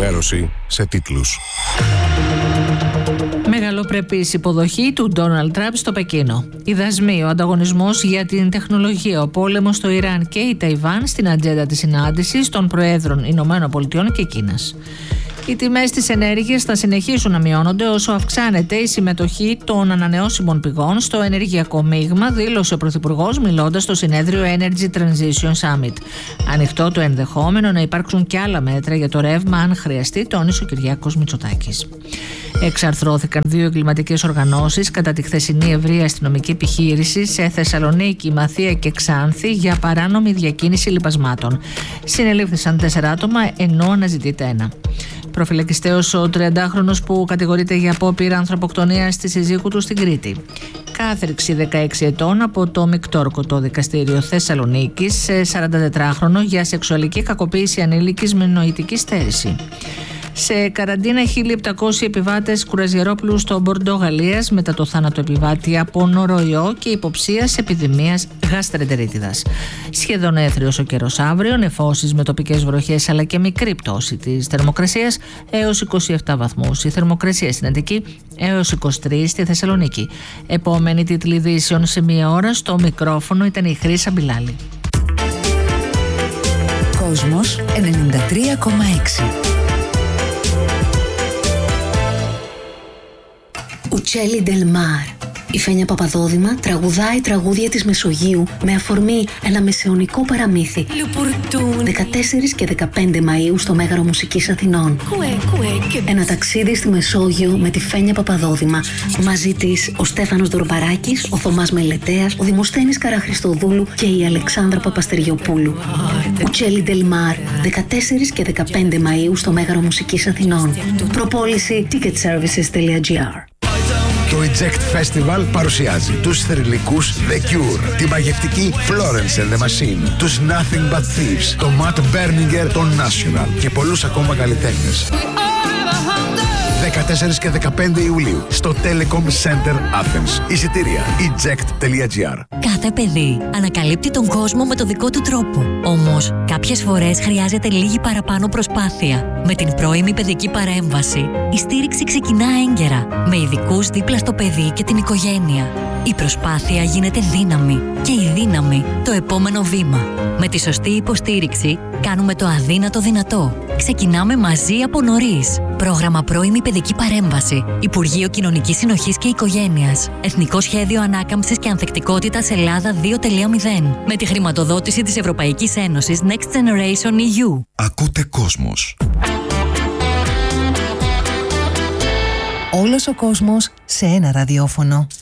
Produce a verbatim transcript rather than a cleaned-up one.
ενημέρωση σε τίτλους. Μεγαλοπρεπής υποδοχή του Ντόναλντ Τραμπ στο Πεκίνο. Οι δασμοί, ο ανταγωνισμός για την τεχνολογία, ο πόλεμος στο Ιράν και η Ταϊβάν στην ατζέντα της συνάντησης των Προέδρων Ηνωμένων Πολιτειών και Κίνας. Οι τιμές της ενέργειας θα συνεχίσουν να μειώνονται όσο αυξάνεται η συμμετοχή των ανανεώσιμων πηγών στο ενεργειακό μείγμα, δήλωσε ο Πρωθυπουργός μιλώντας στο συνέδριο Energy Transition Summit. Ανοιχτό το ενδεχόμενο να υπάρξουν και άλλα μέτρα για το ρεύμα αν χρειαστεί, τόνισε ο Κυριάκος Μητσοτάκης. Εξαρθρώθηκαν δύο εγκληματικές οργανώσεις κατά τη χθεσινή ευρεία αστυνομική επιχείρηση σε Θεσσαλονίκη, Μαθία και Ξάνθη για παράνομη διακίνηση λιπασμάτων. Συνελήφθησαν τέσσερα άτομα ενώ αναζητείται ένα. Προφυλακιστέος ο τριαντάχρονος που κατηγορείται για απόπειρα ανθρωποκτονίας στη σύζυγου του στην Κρήτη. Κάθριξη δεκαέξι ετών από το Μικτόρκωτο Δικαστήριο Θεσσαλονίκης σε σαραντατετράχρονο για σεξουαλική κακοποίηση ανήλικης με νοητική στέρηση. Σε καραντίνα χίλια επτακόσιοι επιβάτες κουραζιερόπλου στο Μπορντό Γαλλίας μετά το θάνατο επιβάτη από νοροϊό και υποψίας επιδημίας γαστρεντερίτιδας. Σχεδόν έθριος ο καιρός αύριο, νεφώσεις με τοπικές βροχές αλλά και μικρή πτώση της θερμοκρασίας έως είκοσι επτά βαθμούς. Η θερμοκρασία στην Αττική έως είκοσι τρία στη Θεσσαλονίκη. Επόμενη τίτλη ειδήσεων σε μία ώρα. Στο μικρόφωνο ήταν η Χρύσα Μπιλάλη. Κόσμος ενενήντα τρία κόμμα έξι. Uccelli del Mar. Η Φένια Παπαδόδημα τραγουδάει τραγούδια της Μεσογείου με αφορμή ένα μεσαιωνικό παραμύθι. δεκατέσσερις και δεκαπέντε Μαΐου στο Μέγαρο Μουσικής Αθηνών. Ένα ταξίδι στη Μεσόγειο με τη Φένια Παπαδόδημα. Μαζί της ο Στέφανος Δορμπαράκης, ο Θωμάς Μελετέας, ο Δημοσθένης Καραχρηστοδούλου και η Αλεξάνδρα Παπαστεριοπούλου. Uccelli del Mar, δεκατέσσερις και δεκαπέντε Μαΐου στο Μέγαρο Μουσικής Αθηνών. Προπόληση ticket services τελεία τζι άρ. Το Eject Festival παρουσιάζει τους θρυλικούς The Cure, τη μαγευτική Florence and the Machine, τους Nothing But Thieves, το Matt Berninger, το National και πολλούς ακόμα καλλιτέχνες. δεκατέσσερις και δεκαπέντε Ιουλίου στο Telecom Center Athens. Εισιτήρια eject τελεία τζι άρ. Κάθε παιδί ανακαλύπτει τον κόσμο με το δικό του τρόπο. Όμως, κάποιες φορές χρειάζεται λίγη παραπάνω προσπάθεια. Με την πρώιμη παιδική παρέμβαση, η στήριξη ξεκινά έγκαιρα, με ειδικούς δίπλα στο παιδί και την οικογένεια. Η προσπάθεια γίνεται δύναμη και η δύναμη το επόμενο βήμα. Με τη σωστή υποστήριξη, κάνουμε το αδύνατο δυνατό. Ξεκινάμε μαζί από νωρίς. Πρόγραμμα Πρώιμη Παιδική Παρέμβαση. Υπουργείο Κοινωνικής Συνοχής και Οικογένειας. Εθνικό Σχέδιο Ανάκαμψης και Ανθεκτικότητας Ελλάδα δύο τελεία μηδέν. Με τη χρηματοδότηση της Ευρωπαϊκής Ένωσης Next Generation ι γιου. Ακούτε Κόσμος. Όλος ο κόσμος σε ένα ραδιόφωνο.